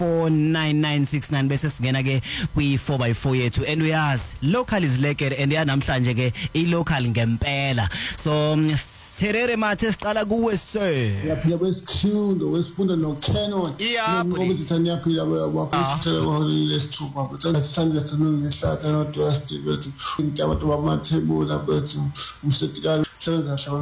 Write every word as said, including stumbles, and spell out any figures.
four nine nine six nine bese singena ke kwi four by four yethu and uyazi local is leked and yanamhlanje ke I local ngempela so Terere Mathe siqala kuwe sir. Yaphila kwesikhindo wesifunda no Canon. Ngoba sithanda yaphila waphila lesithupha but sithanda lesithupha ngehlathi no Dusty bethu into abantu bamathebula bethu umsetikalo sebenza